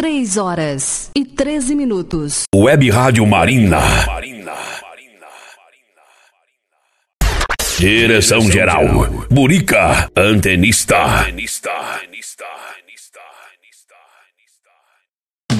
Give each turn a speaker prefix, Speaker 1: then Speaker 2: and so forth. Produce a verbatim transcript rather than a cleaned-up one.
Speaker 1: Três horas e treze minutos.
Speaker 2: Web Rádio Marina. Direção geral, Burica, antenista.